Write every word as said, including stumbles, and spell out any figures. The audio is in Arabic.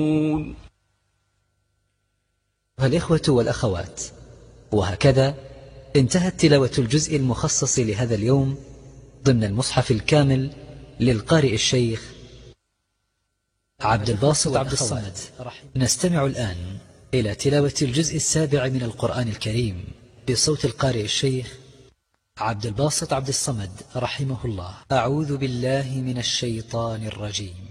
الإخوة والأخوات، وهكذا انتهت تلاوة الجزء المخصص لهذا اليوم ضمن المصحف الكامل للقارئ الشيخ عبد الباسط عبد الصمد. نستمع الآن إلى تلاوة الجزء السابع من القرآن الكريم بصوت القارئ الشيخ عبد الباسط عبد الصمد رحمه الله. أعوذ بالله من الشيطان الرجيم.